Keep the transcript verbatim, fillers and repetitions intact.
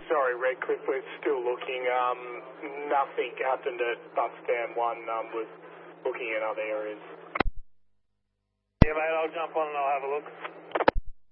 Sorry, Redcliffe, we're still looking. Um, nothing happened at bus stand one. Um, was looking in other areas. Yeah, mate, I'll jump on and I'll have a look.